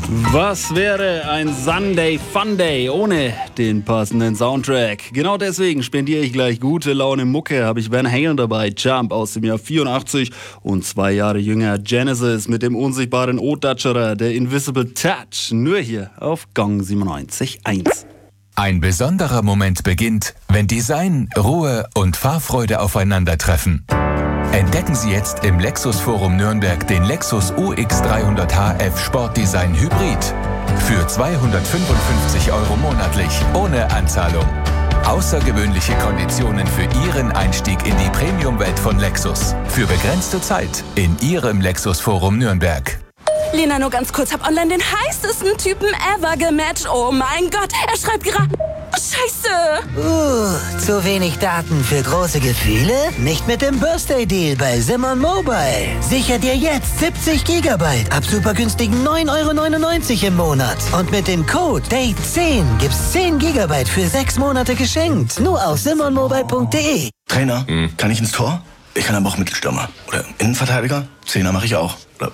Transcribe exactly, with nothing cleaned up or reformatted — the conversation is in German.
Was wäre ein Sunday Fun Day ohne den passenden Soundtrack? Genau deswegen spendiere ich gleich gute Laune Mucke. Habe ich Van Halen dabei, Jump aus dem Jahr vierundachtzig und zwei Jahre jünger Genesis mit dem unsichtbaren O-Dutcherer, der Invisible Touch. Nur hier auf Gong siebenundneunzig Komma eins. Ein besonderer Moment beginnt, wenn Design, Ruhe und Fahrfreude aufeinandertreffen. Entdecken Sie jetzt im Lexus Forum Nürnberg den Lexus U X dreihundert H F Sportdesign Hybrid. Für zweihundertfünfundfünfzig Euro monatlich, ohne Anzahlung. Außergewöhnliche Konditionen für Ihren Einstieg in die Premium-Welt von Lexus. Für begrenzte Zeit in Ihrem Lexus Forum Nürnberg. Lena, nur ganz kurz, hab online den heißesten Typen ever gematcht. Oh mein Gott, er schreibt gerade... Scheiße! Uh, zu wenig Daten für große Gefühle? Nicht mit dem Birthday-Deal bei Simon Mobile. Sicher dir jetzt siebzig Gigabyte ab super günstigen neun Euro neunundneunzig im Monat. Und mit dem Code Date zehn gibt's zehn Gigabyte für sechs Monate geschenkt. Nur auf simon mobile punkt de. Trainer, hm. kann ich ins Tor? Ich kann aber auch Mittelstürmer. Oder Innenverteidiger? Zehner mache ich auch. Oder